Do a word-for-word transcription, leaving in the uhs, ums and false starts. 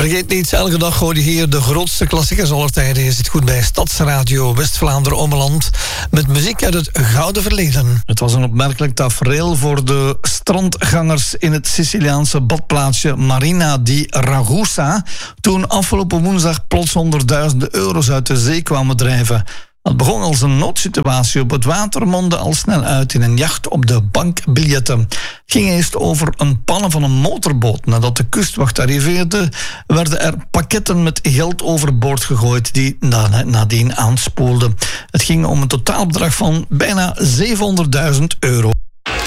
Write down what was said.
Vergeet niet, elke dag hoor je hier de grootste klassiekers aller tijden. Je zit goed bij Stadsradio West-Vlaanderen-Ommeland met muziek uit het gouden verleden. Het was een opmerkelijk tafereel voor de strandgangers in het Siciliaanse badplaatsje Marina di Ragusa, toen afgelopen woensdag plots honderdduizenden euro's uit de zee kwamen drijven. Het begon als een noodsituatie op het water, mondde al snel uit in een jacht op de bankbiljetten. Het ging eerst over een pannen van een motorboot. Nadat de kustwacht arriveerde, werden er pakketten met geld overboord gegooid die nadien aanspoelden. Het ging om een totaalbedrag van bijna zevenhonderdduizend euro.